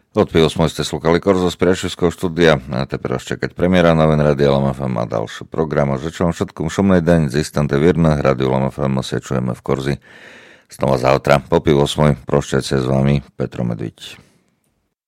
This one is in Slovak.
Od 8 ste slúchali Korzo z Priašovského štúdia a teraz čakať premiéra Noven Rádia LMFM a ďalší program. A žečo vám všetkom šumnej deň z istante vírne. Rádio LMFM sa čujeme v Korzi znova zajtra po 8. Prošťajte s vami Petro Medviť.